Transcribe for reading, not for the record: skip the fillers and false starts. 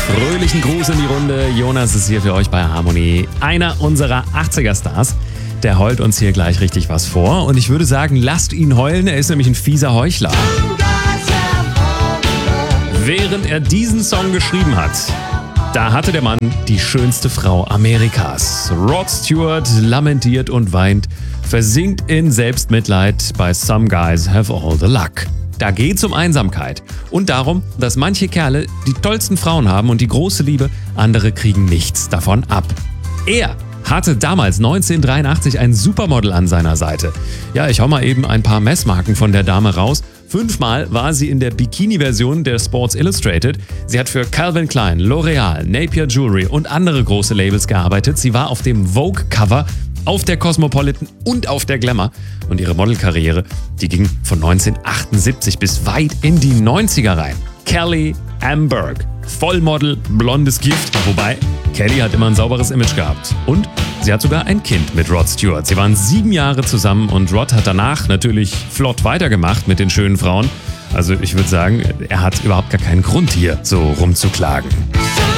Fröhlichen Gruß in die Runde. Jonas ist hier für euch bei Harmony. Einer unserer 80er-Stars. Der heult uns hier gleich richtig was vor. Und ich würde sagen, lasst ihn heulen. Er ist nämlich ein fieser Heuchler. Während er diesen Song geschrieben hat, da hatte der Mann die schönste Frau Amerikas. Rod Stewart lamentiert und weint, versinkt in Selbstmitleid bei Some Guys Have All the Luck. Da geht's um Einsamkeit und darum, dass manche Kerle die tollsten Frauen haben und die große Liebe, andere kriegen nichts davon ab. Er hatte damals 1983 ein Supermodel an seiner Seite. Ja, ich hau mal eben ein paar Messmarken von der Dame raus. 5-mal war sie in der Bikini-Version der Sports Illustrated. Sie hat für Calvin Klein, L'Oreal, Napier Jewelry und andere große Labels gearbeitet. Sie war auf dem Vogue-Cover, auf der Cosmopolitan und auf der Glamour. Und ihre Modelkarriere, die ging von 1978 bis weit in die 90er rein. Kelly Amberg, Vollmodel, blondes Gift. Wobei, Kelly hat immer ein sauberes Image gehabt. Und sie hat sogar ein Kind mit Rod Stewart. Sie waren 7 Jahre zusammen und Rod hat danach natürlich flott weitergemacht mit den schönen Frauen. Also ich würde sagen, er hat überhaupt gar keinen Grund hier so rumzuklagen.